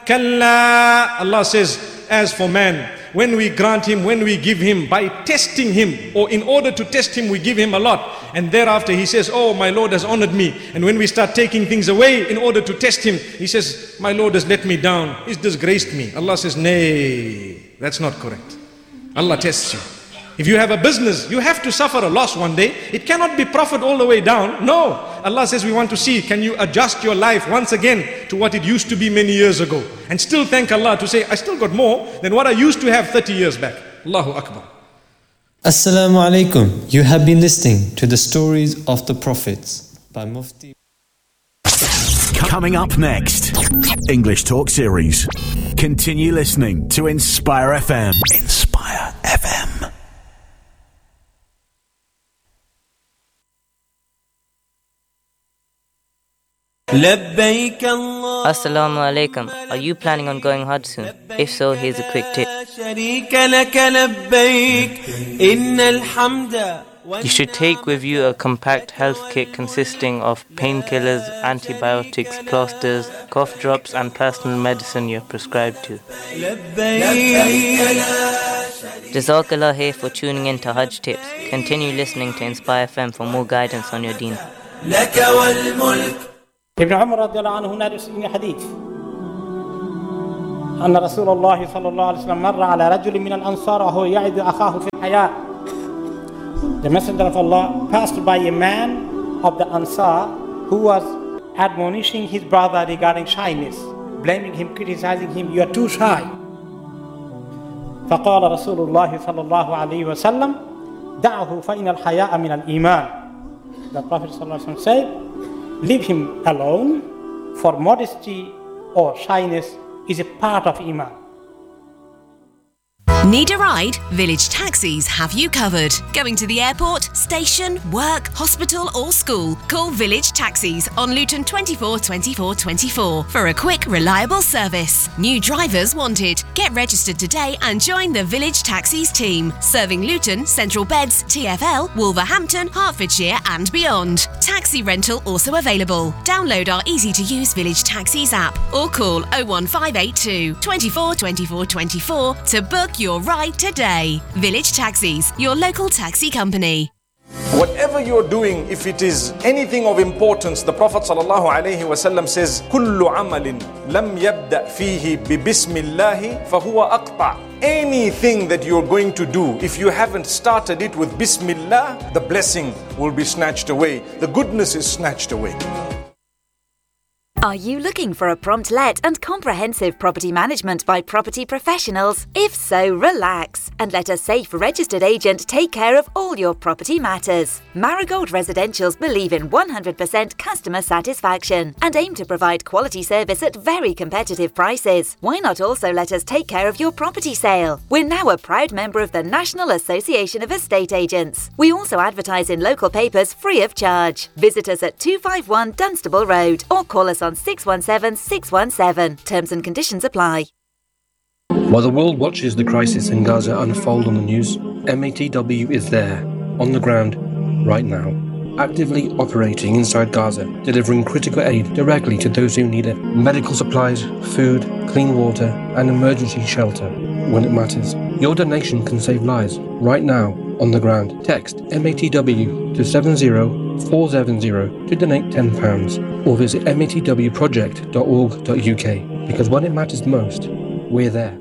Kalla. Allah says, as for man, when we grant him, when we give him, by testing him, or in order to test him, we give him a lot. And thereafter he says, oh, my Lord has honored me. And when we start taking things away in order to test him, he says, my Lord has let me down. He's disgraced me. Allah says, nay, that's not correct. Allah tests you. If you have a business, you have to suffer a loss one day. It cannot be profit all the way down. No. Allah says we want to see, can you adjust your life once again to what it used to be many years ago? And still thank Allah to say, I still got more than what I used to have 30 years back. Allahu Akbar. Assalamu alaikum. You have been listening to the stories of the prophets by Mufti. Coming up next, English Talk Series. Continue listening to Inspire FM. Inspire FM. Assalamu alaikum. Are you planning on going Hajj soon? If so, here's a quick tip. You should take with you a compact health kit consisting of painkillers, antibiotics, plasters, cough drops and personal medicine you're prescribed to. Jazakallah khair for tuning in to Hajj Tips. Continue listening to Inspire FM for more guidance on your deen. ابن عمر رضي الله عنه هنا يسمي حديث أن رسول الله صلى الله عليه وسلم مر على رجل من الأنصار وهو يعد أخاه في الحياة. The Messenger of Allah passed by a man of the Ansar who was admonishing his brother regarding shyness, blaming him, criticizing him, you are too shy. فقال رسول الله صلى الله عليه وسلم دعه فإن الحياء من الإيمان. The Prophet صلى الله عليه وسلم said, leave him alone, for modesty or shyness is a part of Iman. Need a ride? Village Taxis have you covered. Going to the airport, station, work, hospital or school? Call Village Taxis on Luton 24 24 24 for a quick, reliable service. New drivers wanted. Get registered today and join the Village Taxis team, serving Luton, Central Beds, TfL, Wolverhampton, Hertfordshire and beyond. Taxi rental also available. Download our easy-to-use Village Taxis app or call 01582 24 24 24 to book your ride today. Village Taxis, your local taxi company. Whatever you're doing, if it is anything of importance, the Prophet ﷺ says, كُلُّ عَمَلٍ لَمْ يَبْدَأْ فِيهِ بِبِسْمِ اللَّهِ فَهُوَ أَقْطَعُ. Anything that you're going to do, if you haven't started it with Bismillah, the blessing will be snatched away. The goodness is snatched away. Are you looking for a prompt let and comprehensive property management by property professionals? If so, relax and let a safe registered agent take care of all your property matters. Marigold Residentials believe in 100% customer satisfaction and aim to provide quality service at very competitive prices. Why not also let us take care of your property sale? We're now a proud member of the National Association of Estate Agents. We also advertise in local papers free of charge. Visit us at 251 Dunstable Road or call us on 617 617. Terms and conditions apply. While the world watches the crisis in Gaza unfold on the news, MATW is there, on the ground, right now, actively operating inside Gaza, delivering critical aid directly to those who need it. Medical supplies, food, clean water, and emergency shelter when it matters. Your donation can save lives right now, on the ground. Text MATW to 70470 to donate £10 or visit matwproject.org.uk, because when it matters most, we're there.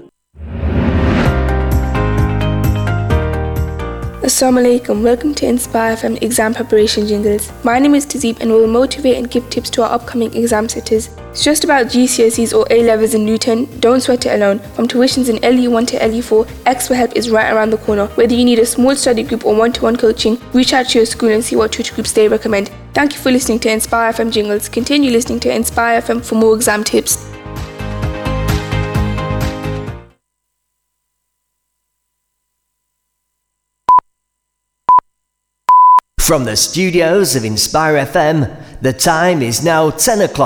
Assalamu alaikum, welcome to Inspire FM exam preparation jingles. My name is Tazeeb and we will motivate and give tips to our upcoming exam sitters. It's just about GCSEs or A-levels in Luton. Don't sweat it alone. From tuitions in LE1 to LE4, expert help is right around the corner. Whether you need a small study group or one-to-one coaching, reach out to your school and see what tutor groups they recommend. Thank you for listening to Inspire FM jingles. Continue listening to Inspire FM for more exam tips. From the studios of Inspire FM, the time is now 10 o'clock.